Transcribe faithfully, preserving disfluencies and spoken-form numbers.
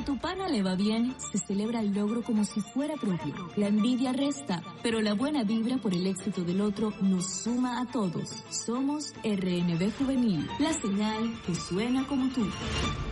a tu pana le va bien, se celebra el logro como si fuera propio. La envidia resta, pero la buena vibra por el éxito del otro nos suma a todos. Somos R N B Juvenil, la señal que suena como tú.